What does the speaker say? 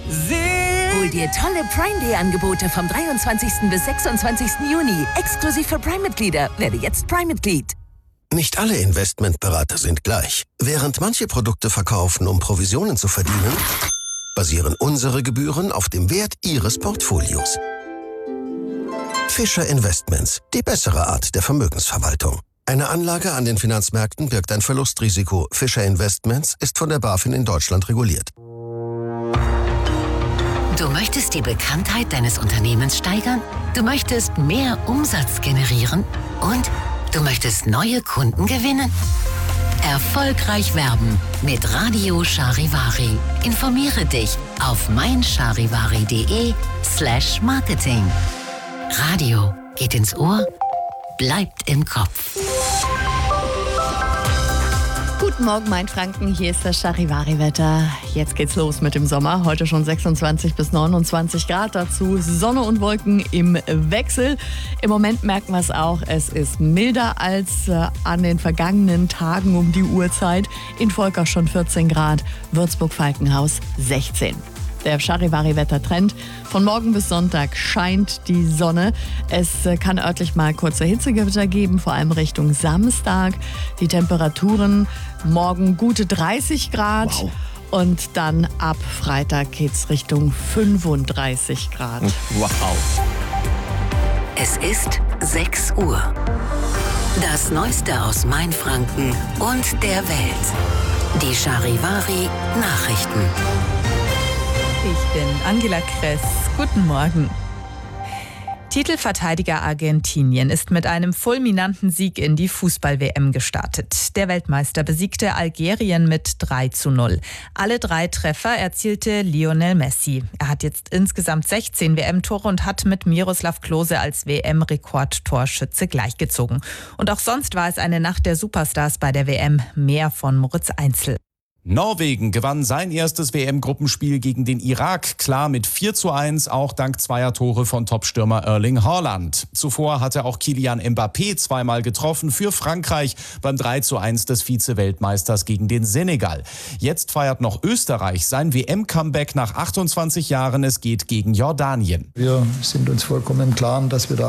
Hol dir tolle Prime Day Angebote vom 23. bis 26. Juni. Exklusiv für Prime-Mitglieder. Werde jetzt Prime-Mitglied. Nicht alle Investmentberater sind gleich. Während manche Produkte verkaufen, um Provisionen zu verdienen, basieren unsere Gebühren auf dem Wert Ihres Portfolios. Fischer Investments, die bessere Art der Vermögensverwaltung. Eine Anlage an den Finanzmärkten birgt ein Verlustrisiko. Fischer Investments ist von der BaFin in Deutschland reguliert. Du möchtest die Bekanntheit deines Unternehmens steigern? Du möchtest mehr Umsatz generieren? Und du möchtest neue Kunden gewinnen? Erfolgreich werben mit Radio Charivari. Informiere dich auf meincharivari.de/marketing. Radio geht ins Ohr, bleibt im Kopf. Guten Morgen, Mainfranken, hier ist das Charivari-Wetter. Jetzt geht's los mit dem Sommer. Heute schon 26 bis 29 Grad. Dazu Sonne und Wolken im Wechsel. Im Moment merken wir es auch, es ist milder als an den vergangenen Tagen um die Uhrzeit. In Volkach schon 14 Grad, Würzburg-Falkenhaus 16. Der Charivari-Wettertrend. Von morgen bis Sonntag scheint die Sonne. Es kann örtlich mal kurze Hitzegewitter geben, vor allem Richtung Samstag. Die Temperaturen morgen gute 30 Grad. Wow. Und dann ab Freitag geht's Richtung 35 Grad. Wow. Es ist 6 Uhr. Das Neueste aus Mainfranken und der Welt. Die Charivari Nachrichten. Ich bin Angela Kress. Guten Morgen. Titelverteidiger Argentinien ist mit einem fulminanten Sieg in die Fußball-WM gestartet. Der Weltmeister besiegte Algerien mit 3:0. Alle 3 Treffer erzielte Lionel Messi. Er hat jetzt insgesamt 16 WM-Tore und hat mit Miroslav Klose als WM-Rekordtorschütze gleichgezogen. Und auch sonst war es eine Nacht der Superstars bei der WM. Mehr von Moritz Einzel. Norwegen gewann sein erstes WM-Gruppenspiel gegen den Irak, klar mit 4:1, auch dank 2 Tore von Topstürmer Erling Haaland. Zuvor hatte auch Kylian Mbappé zweimal getroffen für Frankreich beim 3:1 des Vize-Weltmeisters gegen den Senegal. Jetzt feiert noch Österreich sein WM-Comeback nach 28 Jahren. Es geht gegen Jordanien. Wir sind uns vollkommen im Klaren, dass wir da